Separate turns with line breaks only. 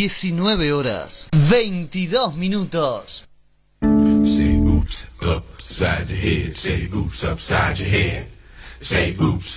19 horas, 22 minutos.
Say oops upside your head. Say oops upside your head. Say oops